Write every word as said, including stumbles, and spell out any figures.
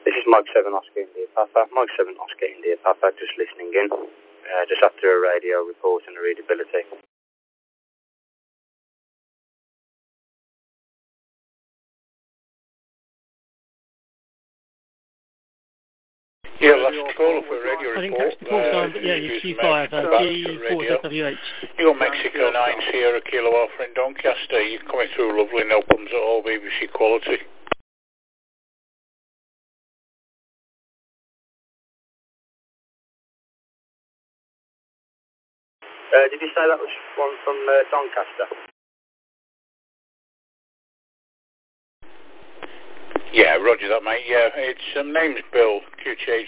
This is Mike seven Oscar India Papa. Mike seven Oscar India Papa, just listening in. Uh, just after a radio report on the readability. Yeah, last caller for a radio report. I didn't catch the call sign, but yeah, it's G five, uh, G four Z W H. You're Mexico nine Sierra Kilo Alpha in Doncaster. You're coming through lovely, no problems at all, B B C quality. Uh, did you say that was one from uh, Doncaster? Yeah, roger that, mate. Yeah, it's um, name's Bill, Q T H